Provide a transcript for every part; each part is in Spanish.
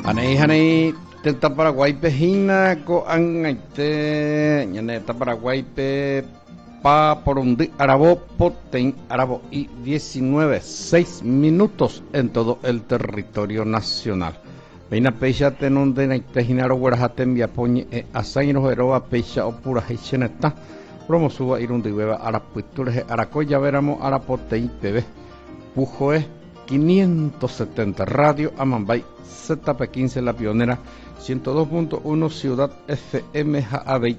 Hanei tenta Paraguay pejina ko angaite ñaneta Paraguay pe pa por un arabo poten arabo y 19:06 en todo el territorio nacional. Veina pecha tenon de naitejinaro guarajaten viapoñe asaino heroa pecha opura hecheneta promosuba irundi beba arapuitures aracoya veramo arapotei pebe pujoe 570 Radio Amambay ZP15 La Pionera 102.1 Ciudad FM Jaabey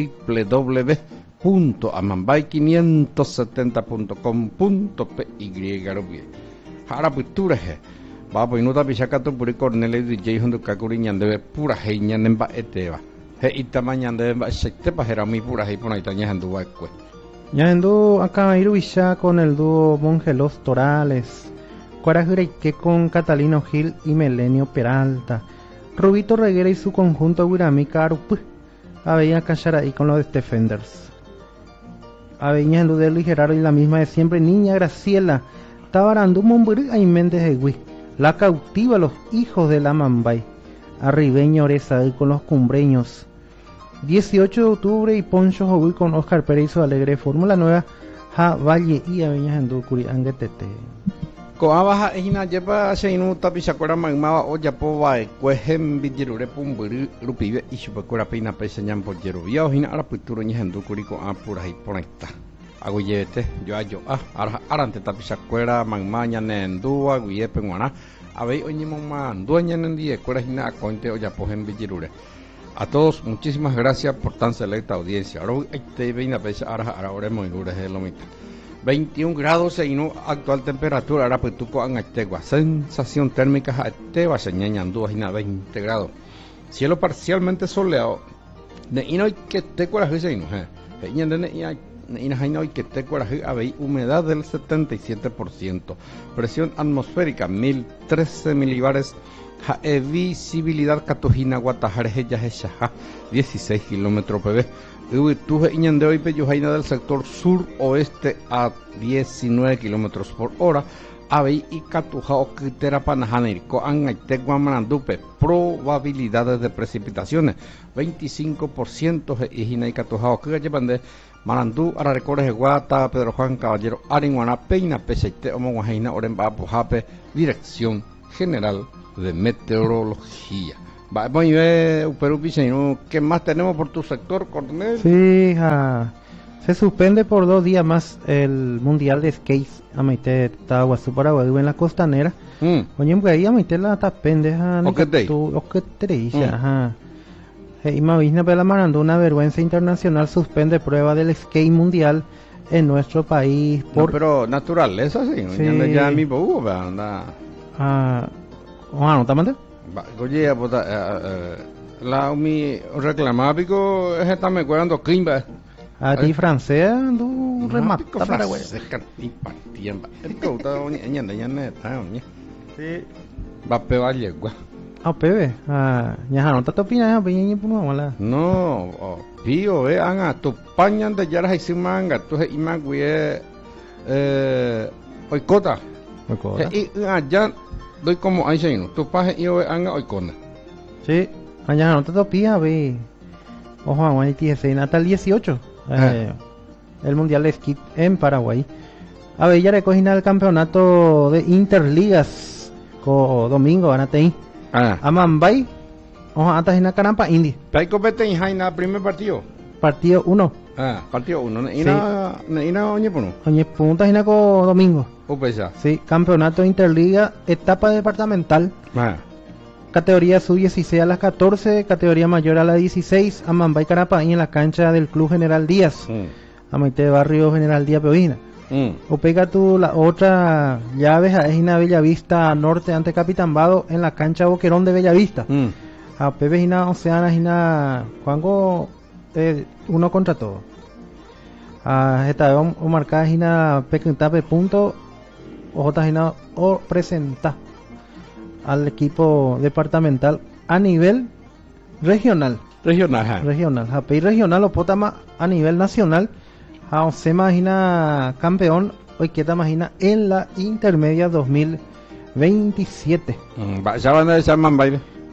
www.amambay570.com.py Harapuitureje Babo inuta pichakato puri Cornelio DJ Hondo Kakuri ñandebe pura hei ñanemba eteba he itama ñandebe sektepa jerami pura hei pona itaña handu wakwe ñandu acá iruisha con el dúo Mongelos Torales Cuarajureque con Catalino Gil y Melenio Peralta, Rubito Reguera y su conjunto Guiramica Arupu, Aveña Cacharaí con los Defenders, Aveña Ludelo y Gerardo y la misma de siempre, Niña Graciela, Tabarandú Momburí y Méndez Egui, La Cautiva, los hijos de la Mambay, Arribeño Oresa con los Cumbreños, 18 de octubre y Poncho Jogui con Oscar Pérez y su alegre Fórmula Nueva, Ja Valle y Aveña Hendú Curi Anguetete. Coabaja ejina lleva seinu tapisacuera magmaba oyapo bae cuejem villerure pumburi rupive y chupacuera peina peseñan por yerubia ojina araputuro ñejendu curico apura y ponaita aguillete yo arante tapisacuera magmaña nendua guiepe guana abei oñimo mandueña nendie cuera jina aconte oyapo en villerure. A todos muchísimas gracias por tan selecta audiencia. Ahora este veina pesa ara oremo inures de lomita. 21 grados seino actual temperatura araputuco angategua sensación térmica ateva señañandú hina 20 grados cielo parcialmente soleado ne ino que te coraje seino ñande ne ina haino que te coraje habei humedad del 77%, presión atmosférica 1013 milibares visibilidad catujina guatajareje yajeshaja 16 kilómetros pb Tuje Iñande hoy Peyojaina del sector sur-oeste a 19 kilómetros por hora. Abei y Catuja o Quiterapanajanico Angaiteguamanandupe. Probabilidades de precipitaciones 25% Ijina y Catuja o Quitepande Manandú Ararecores Guata Pedro Juan Caballero Aringuana Peina Peseite Omoguajaina Oremba Pujape Dirección General de Meteorología. Vamos a ver, Perú Piseño, ¿qué más tenemos por tu sector, Cornel? Sí, se suspende por 2 días más el Mundial de Skate a Maite Tahuazú Paraguay en la costanera. Oye, pues ahí a Maite la tapendeja. ¿O qué te? Ajá. Y Mavisna Pela Marandú, una vergüenza internacional, suspende prueba del skate mundial en nuestro país. No, pero naturaleza, sí. Ya mi bobo, anda. ¿No te mandé? Oye, la mi reclamaba pico es esta me cuando Kimba. A ti francés do remata para güey. Es que tiempo. El que está ñanda sí. Va peba yegua. Pebe. Ya no te opinas, peña puno mala. No, pío anga tu pañan de yaras y sin manga, tu he imagüe oikota. Y allá doy como ahí se tu paje y anga oikona. Sí, allá no te topía, ve. Ojo, Juaniti hasta el 18. El Mundial de Esquí en Paraguay. A ver, ya recogina el campeonato de Interligas. Domingo, van a tener. Amambay. Ojo, antes en la Carampa Indy. ¿Hay compete en Jaina primer partido? Partido 1. Partido 1. Ina oñe puno. Oñe punta Jaina con domingo. Upesa. Sí, campeonato de Interliga, etapa departamental. Categoría sub-16 a las 14, categoría mayor a las 16, Amambay Carapaín en la cancha del Club General Díaz, Amaite Barrio General Díaz Peovina. O pega tú la otra llave es en Bellavista Norte ante Capitán Vado en la cancha Boquerón de Bellavista. A Pepe Gina Oceana Gina Juango 1 contra todo. A esta o marcada Gina Pequentape punto o J Gina o presenta al equipo departamental a nivel regional. Japey regional o potama a nivel nacional. A se imagina campeón hoy que te imagina en la intermedia 2027. Ya van a echar Mambay.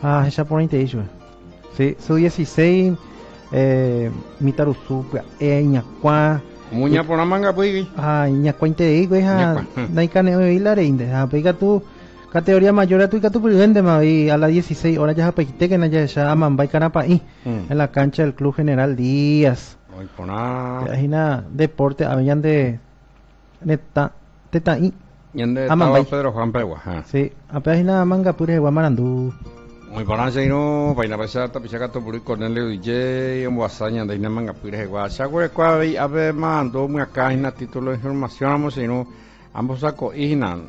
ella por interés. Sí, su 16 Mitarusu, ñacua. Muña por la manga, pues. Ñacua interés, güey, Naikane Hilarinde. Pega tu categoría mayor a tu prudente, y a las 16 horas ya apagite que ya Amambay Carapaí, en la cancha del Club General Díaz. Hoy por nada. Página deporte, habían de neta, tetaí. Yende Amambay. Pedro Juan Pegua. Sí, a página manga pure de Guamarandú. Muy buenas, no, para pasar tapichacato por Cornelio DJ en Guasaña de Inamanga Pires Guasague Cuavi, ave mando muy acá en título de información, sino ambos saco Inan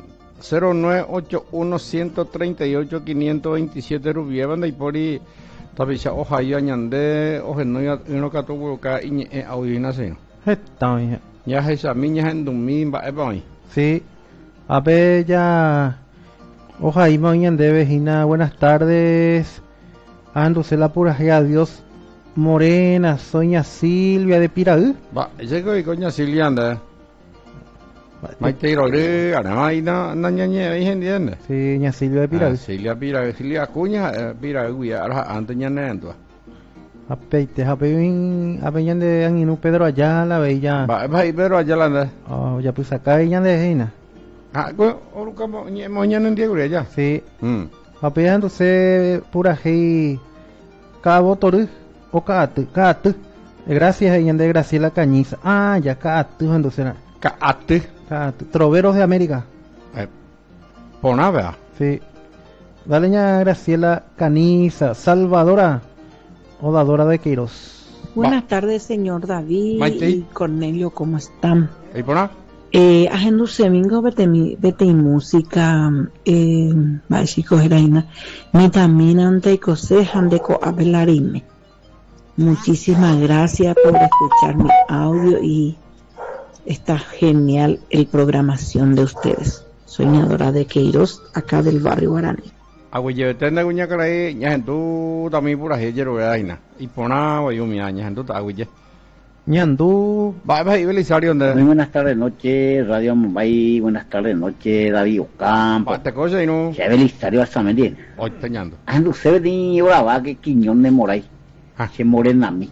0981-138-527 Rubievan de Ipori tapicha Ohio Añande Ojenoya no cato Buruca y Audina sino. Está bien. Ya esa miña en Dumimba Ebony. Sí, a ver ya. Oja y de vecina, buenas tardes. Ándose la pura adiós. Morena, Soña Silvia de Piraú. Va, ese que coña Silvia anda. Maite Irolé, Anamaina, Nañañe, ahí entiende. Sí, ña Silvia de Piraú. Silvia Piraú, Silvia Cuña, Piraú, ya ahora antes ya nendo. Apeite, apeñan de Aninu Pedro Ayala, veía. Va, Pedro Ayala anda. Oh, ya pues acá ella de vecina. Oruka mañana en Diego ya. Sí. Apeándose pura hey cabo toru o catu. Gracias ella de Graciela Cañiza. Ya catu cuando será. Catu. Troveros de América. Ponaba. Sí. Dale ña Graciela Caniza, Salvadora Odadora de Queiroz. Buenas tardes, señor David Maite. y Cornelio, ¿cómo están? ¿Y por nada? Agendo semingo vete música chicos heroína mi también ante cosejan de coabelarime. Muchísimas gracias por escuchar mi audio y está genial el programación de ustedes. Soñadora de Queiroz, acá del barrio Guaraní. Agüille tenda guña caray, ya en tu también pura hejero reina. Y por nada voy un año en tu agüille. Ñandú. Va y Belisario donde. Muy buenas tardes, noche, Radio Mumbai, buenas tardes, noche, David Ocampo. Te cosa y no. Ya Belisario hasta medien. Hoy teñando. Ando usted ni ahora que Quiñón de Moray. Que morena a mí.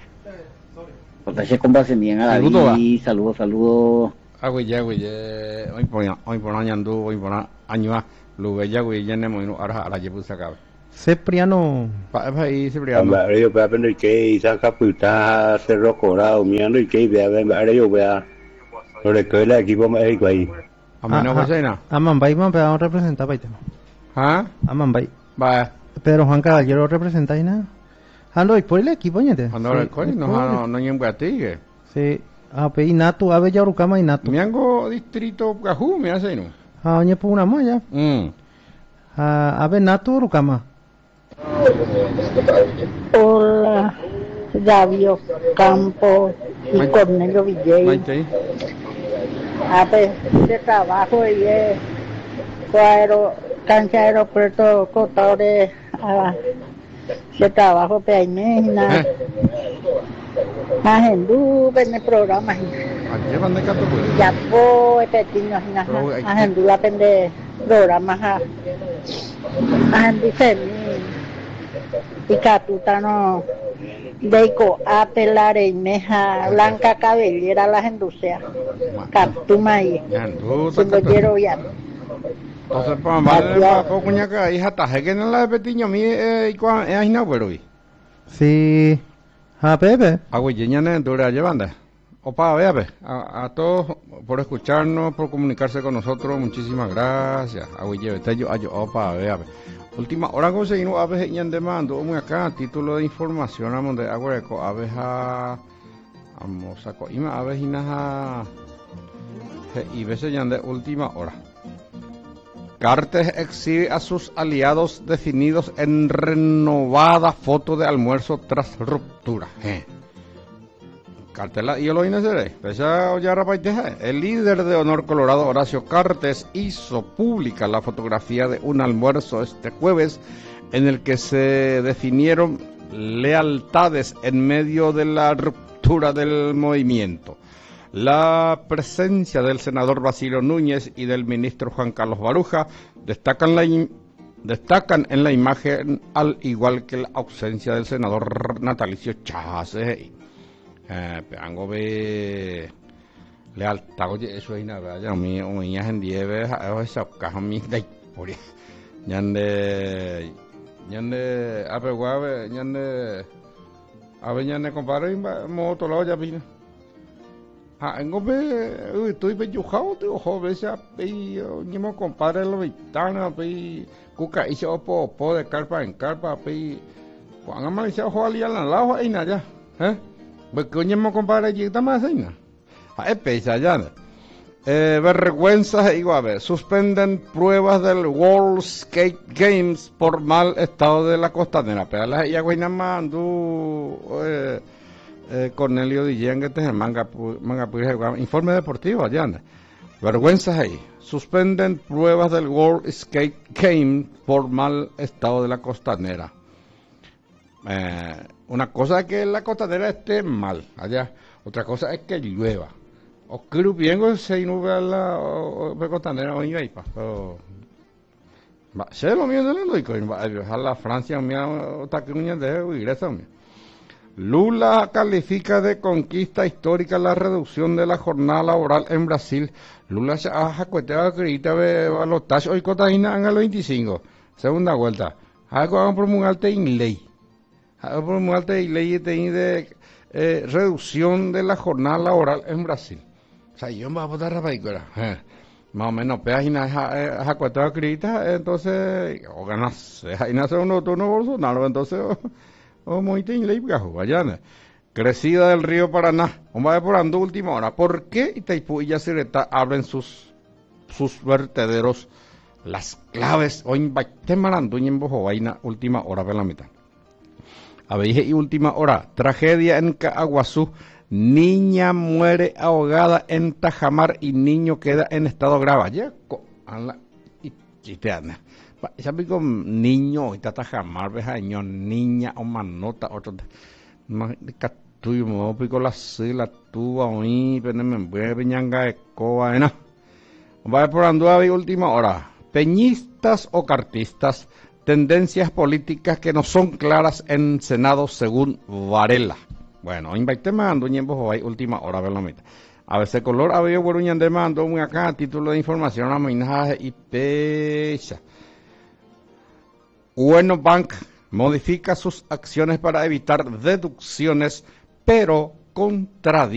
Porque se conversa bien a David, saludos. Agüille, hoy por añandú, hoy por año, luego ya agüille nemo ahora a la llevusa cabe. Cipriano. Va y Cipriano. Ahora yo voy a aprender que saca puta Cerro Colorado, mirando y que ahora yo voy a lo de que el equipo médico ahí. A mí no pasa nada. A Mambay me vamos a representar para ¿Ah? A Mambay. Va. Pedro Juan Caballero representa y nada. Ando y por el equipo, ñete. Ando el coño, no hay un guatique. Sí. Y Natu, ave Yarucama y Natu. Miango distrito Cajú, me hace no. Oñe por una moya. Ave Natu Rucama. Hola, David Campo y Cornelio Villey. Maite. A ver, de trabajo y cancha de aeropuerto Cotores, de trabajo peaimena. Agendú, en el programa. Aquí van de cato pues. Ya voy pequeño, agendú la pende programa. Agendú y catutano Deiko apelare meja blanca cabellera la endusea captuma y si lo quiero ya entonces pues vale poco ñaca hija taje que no la de petiño mi y cuan es no pero sí Pepe agüille ñane dura llevanda opa vea a todos por escucharnos por comunicarse con nosotros muchísimas gracias agüille yo opa vea última hora conseguimos a veces en demando muy acá título de información a donde agüeco a veces vamos a coima a veces y veces ya de última hora Cartes exhibe a sus aliados definidos en renovada foto de almuerzo tras ruptura. Cartela y yo lo iniciaré. El líder de Honor Colorado, Horacio Cartes, hizo pública la fotografía de un almuerzo este jueves en el que se definieron lealtades en medio de la ruptura del movimiento. La presencia del senador Basilio Núñez y del ministro Juan Carlos Baruja destacan la Destacan en la imagen, al igual que la ausencia del senador natalicio Chase. Peango ve lealtad, oye, eso es nada, ya mi en 10 veces, esa caja mi de por ñande apeguave, ñande ñande compadre, moto la olla pina. Estoy peyujado, te ojo, ves a pey, ni mo compadre lo vitana, pey, cuca y se opo de carpa en carpa, pey, cuando me dice ojo al al lado, ahí nada, porque ni mo compadre allí está más ahí nada, pesa ya, vergüenzas igual, suspenden pruebas del World Skate Games por mal estado de la costanera, pero la ya güey nada más Cornelio Dillén, que te manga informe deportivo allá. Vergüenzas ahí. Suspenden pruebas del World Skate Game por mal estado de la costanera. Una cosa es que la costanera esté mal allá, otra cosa es que llueva. O creo bien se inube la costanera o iba se lo mío de la loico, a la Francia mía otra que uña de ingresa mía. Lula califica de conquista histórica la reducción de la jornada laboral en Brasil. Lula se ha jacueteado que a los tachos hoy cotaína en el 25. Segunda vuelta. Algo hagan promulgarte en ley. Hagan promulgarte en ley de reducción de la jornada laboral en Brasil. O sea, yo me voy a votar a paícuera. Más o menos, página jacueteado que entonces, o ganas, ahí nace uno Bolsonaro, entonces... muy allá, crecida del río Paraná, vamos a ver por ando última hora. ¿Por qué Itaipú y Yacyretá abren sus vertederos? Las claves, hoy te maranduña en Bojovaina, última hora de la mitad. Abeje y última hora, tragedia en Caaguazú, niña muere ahogada en Tajamar y niño queda en estado grave. Ya, ya pico niño, y tata jamás ves año, niña o manota, otro catuyo, me pico la tuba, oí, peneme, peñanga de coba, no. Va por Anduavi, última hora. Peñistas o cartistas, tendencias políticas que no son claras en Senado según Varela. Bueno, invité más Anduñembo Jovay, última hora, ver la mitad. A veces color había Guaruñan de mando muy acá a título de información a mensaje y pecha. Bueno Bank modifica sus acciones para evitar deducciones, pero contradice